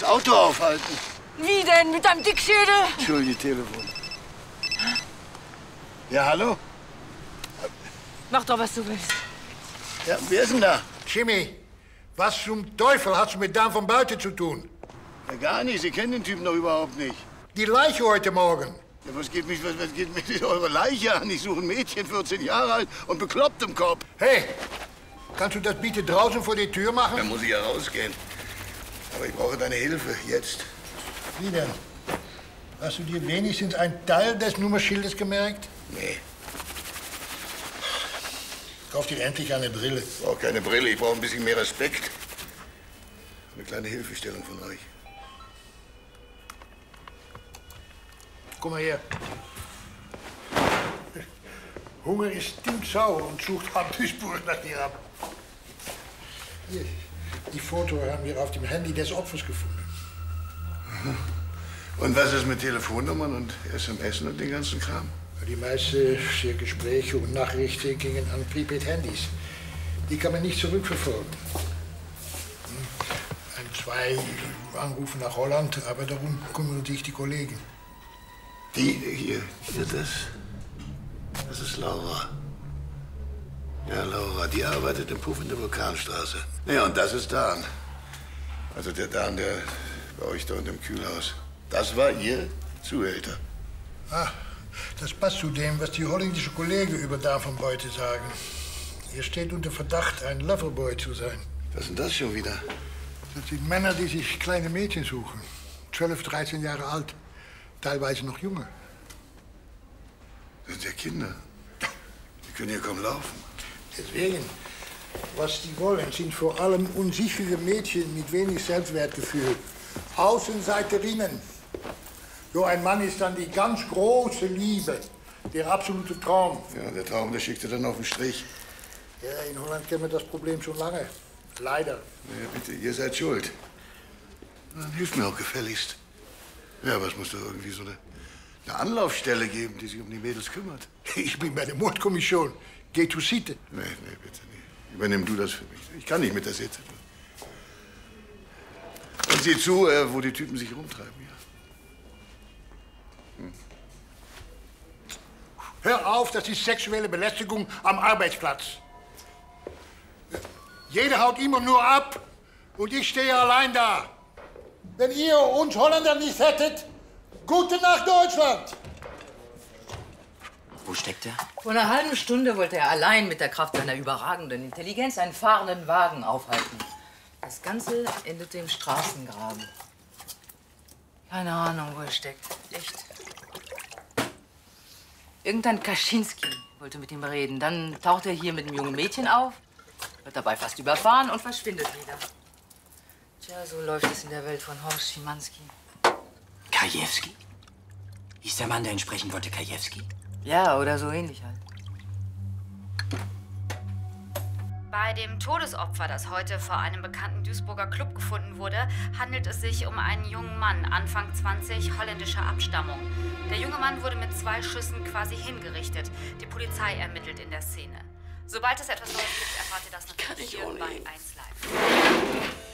das Auto aufhalten. Wie denn? Mit deinem Dickschädel? Entschuldige, Telefon. Ja, hallo? Mach doch, was du willst. Ja, wer ist denn da? Jimmy, was zum Teufel hast du mit Dan von Buiten zu tun? Ja, gar nicht. Sie kennen den Typen doch überhaupt nicht. Die Leiche heute Morgen. Ja, was geht mich mit eurer Leiche an? Ich suche ein Mädchen, 14 Jahre alt und bekloppt im Kopf. Hey, kannst du das bitte draußen vor die Tür machen? Dann muss ich ja rausgehen. Aber ich brauche deine Hilfe, jetzt. Wie denn? Hast du dir wenigstens einen Teil des Nummerschildes gemerkt? Nee, Kauf dir endlich eine Brille. ich brauche keine Brille, ich brauche ein bisschen mehr Respekt. Eine kleine Hilfestellung von euch. Komm mal her. Hunger ist stinksauer und sucht Abdurchspur nach dir ab. Hier, die Foto haben wir auf dem Handy des Opfers gefunden. Und was ist mit Telefonnummern und SMS und den ganzen Kram? Die meisten Gespräche und Nachrichten gingen an Prepaid-Handys. Die kann man nicht zurückverfolgen. Zwei Anrufe nach Holland, aber darum kümmern sich die Kollegen. Die hier, das ist Laura. Ja, Laura, die arbeitet im Puff in der Vulkanstraße. Ja, und das ist Dan. Also der Dan, der bei euch da unten im Kühlhaus. Das war ihr Zuhälter. Ah, das passt zu dem, was die holländische Kollegen über Dan von Buiten sagen. Er steht unter Verdacht, ein Loverboy zu sein. Was ist denn das schon wieder? Das sind Männer, die sich kleine Mädchen suchen. 12, 13 Jahre alt. Teilweise noch jünger. Das sind ja Kinder. Die können ja kaum laufen. Deswegen, was die wollen, sind vor allem unsichere Mädchen mit wenig Selbstwertgefühl. Außenseiterinnen. So ein Mann ist dann die ganz große Liebe. Der absolute Traum. Ja, der Traum, der schickt er dann auf den Strich. Ja, in Holland kennen wir das Problem schon lange. Leider. Ja, bitte, ihr seid schuld. Dann hilft mir auch gefälligst. Ja, aber es muss doch irgendwie so eine Anlaufstelle geben, die sich um die Mädels kümmert. Ich bin bei der Mordkommission. Geh zu Sitte. Nee, bitte nicht. Übernimm du das für mich. Ich kann nicht mit der Sitte. Und sieh zu, wo die Typen sich rumtreiben, ja. Hör auf, das ist sexuelle Belästigung am Arbeitsplatz. Jeder haut immer nur ab und ich stehe allein da. Wenn ihr uns Holländer nicht hättet, gute Nacht Deutschland! Wo steckt er? Vor einer halben Stunde wollte er allein mit der Kraft seiner überragenden Intelligenz einen fahrenden Wagen aufhalten. Das Ganze endete im Straßengraben. Keine Ahnung, wo er steckt. Echt. Irgendein Kaczynski wollte mit ihm reden. Dann taucht er hier mit einem jungen Mädchen auf, wird dabei fast überfahren und verschwindet wieder. Tja, so läuft es in der Welt von Horst Schimanski. Kajewski? Hieß der Mann, der ihn sprechen wollte, Kajewski? Ja, oder so ähnlich halt. Bei dem Todesopfer, das heute vor einem bekannten Duisburger Club gefunden wurde, handelt es sich um einen jungen Mann, Anfang 20, holländischer Abstammung. Der junge Mann wurde mit 2 Schüssen quasi hingerichtet. Die Polizei ermittelt in der Szene. Sobald es etwas Neues gibt, erfahrt ihr das natürlich hier bei 1 Live.